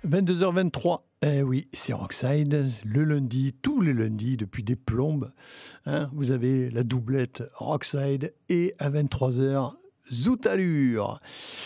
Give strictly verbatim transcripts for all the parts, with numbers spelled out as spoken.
vingt-deux heures vingt-trois. Eh oui, c'est Rockside, le lundi, tous les lundis, depuis des plombes. Hein, vous avez la doublette Rockside et à vingt-trois heures, Zoutalure.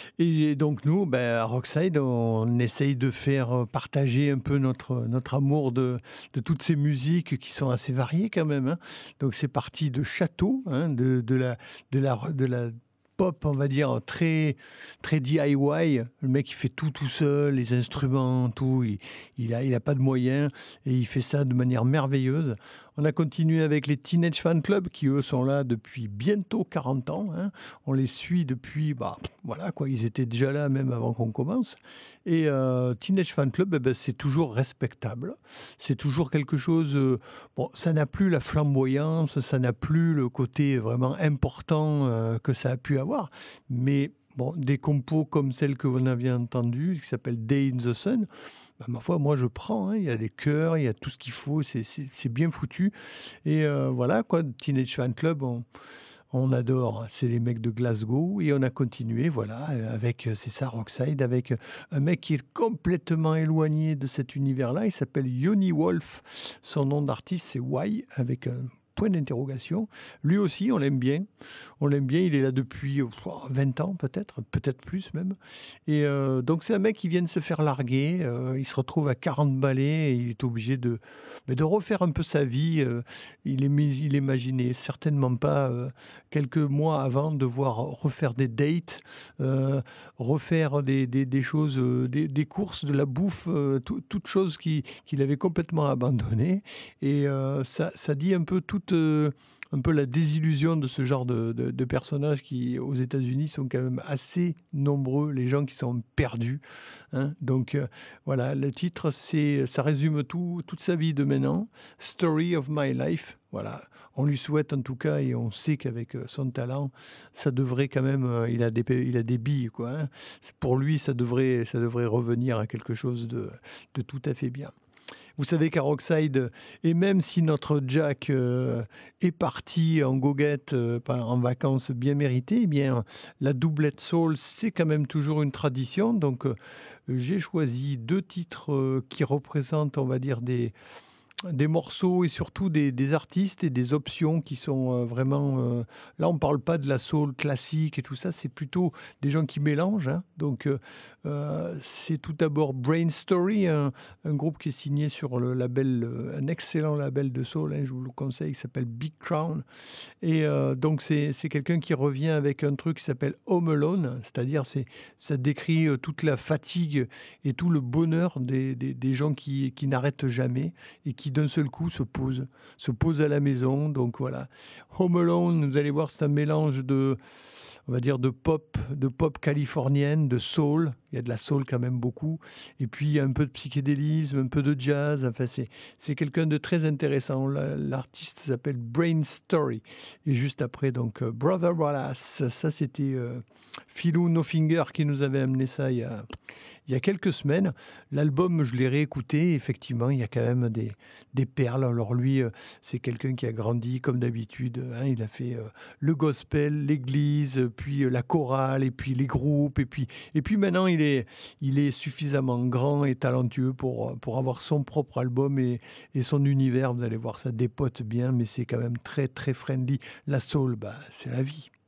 Et donc nous, ben, à Rockside, on essaye de faire partager un peu notre, notre amour de, de toutes ces musiques qui sont assez variées quand même. Hein. Donc c'est parti de Château, hein, de, de, la, de, la, de la pop, on va dire, très, très D I Y. Le mec, il fait tout tout seul, les instruments, tout. Il, il a, il a pas de moyens et il fait ça de manière merveilleuse. On a continué avec les Teenage Fan Club qui, eux, sont là depuis bientôt quarante ans. Hein. On les suit depuis, bah, voilà, quoi. Ils étaient déjà là même avant qu'on commence. Et euh, Teenage Fan Club, eh ben, c'est toujours respectable. C'est toujours quelque chose... Euh, bon, ça n'a plus la flamboyance, ça n'a plus le côté vraiment important euh, que ça a pu avoir. Mais bon, des compos comme celle que vous aviez entendue, qui s'appelle Day in the Sun, bah, ma foi, moi je prends, hein. Il y a des chœurs, il y a tout ce qu'il faut, c'est, c'est, c'est bien foutu. Et euh, voilà, quoi, Teenage Fan Club, on, on adore, c'est les mecs de Glasgow. Et on a continué, voilà, avec, c'est ça, Rockside, avec un mec qui est complètement éloigné de cet univers-là. Il s'appelle Yoni Wolf. Son nom d'artiste, c'est Y, avec un point d'interrogation. Lui aussi, on l'aime bien. On l'aime bien, il est là depuis oh, vingt ans peut-être, peut-être plus même. Et euh, donc c'est un mec qui vient de se faire larguer, euh, il se retrouve à quarante balais et il est obligé de, mais de refaire un peu sa vie. Euh, il, est, il imaginait certainement pas euh, quelques mois avant devoir refaire des dates, euh, refaire des, des, des choses, euh, des, des courses, de la bouffe, euh, tout, toutes choses qui, qu'il avait complètement abandonnées. Et euh, ça, ça dit un peu toute... Euh, un peu la désillusion de ce genre de, de, de personnages qui, aux États-Unis, sont quand même assez nombreux, les gens qui sont perdus. Hein. Donc, euh, voilà, le titre, c'est, ça résume tout, toute sa vie de maintenant. Story of my life. Voilà, on lui souhaite en tout cas, et on sait qu'avec son talent, ça devrait quand même, euh, il a des, il a des billes, quoi. Hein. Pour lui, ça devrait, ça devrait revenir à quelque chose de, de tout à fait bien. Vous savez qu'à Rockside, et même si notre Jack euh, est parti en goguette, euh, en vacances bien méritées, eh bien, la doublette soul, c'est quand même toujours une tradition. Donc, euh, j'ai choisi deux titres euh, qui représentent, on va dire, des... des morceaux et surtout des, des artistes et des options qui sont euh, vraiment... Euh, là, on ne parle pas de la soul classique et tout ça, c'est plutôt des gens qui mélangent. Hein. Donc, euh, euh, c'est tout d'abord Brain Story, un, un groupe qui est signé sur le label, euh, un excellent label de soul, hein, je vous le conseille, qui s'appelle Big Crown. Et euh, donc, c'est, c'est quelqu'un qui revient avec un truc qui s'appelle Home Alone, c'est-à-dire c'est, ça décrit euh, toute la fatigue et tout le bonheur des, des, des gens qui, qui n'arrêtent jamais et qui d'un seul coup se pose, se pose à la maison. Donc voilà, Home Alone, vous allez voir, c'est un mélange de, on va dire, de pop, de pop californienne, de soul. Il y a de la soul quand même beaucoup. Et puis il y a un peu de psychédélisme, un peu de jazz. Enfin, c'est, c'est quelqu'un de très intéressant. La, l'artiste s'appelle Brain Story. Et juste après, donc, euh, Brother Wallace. Ça, c'était euh, Philou No Finger qui nous avait amené ça il y a, il y a quelques semaines. L'album, je l'ai réécouté. Effectivement, il y a quand même des, des perles. Alors lui, euh, c'est quelqu'un qui a grandi comme d'habitude. Hein. Il a fait euh, le gospel, l'église, puis euh, la chorale, et puis les groupes. Et puis, et puis maintenant, il est, il est suffisamment grand et talentueux pour, pour avoir son propre album et, et son univers. Vous allez voir, ça dépote bien, mais c'est quand même très, très friendly. La soul, bah, c'est la vie.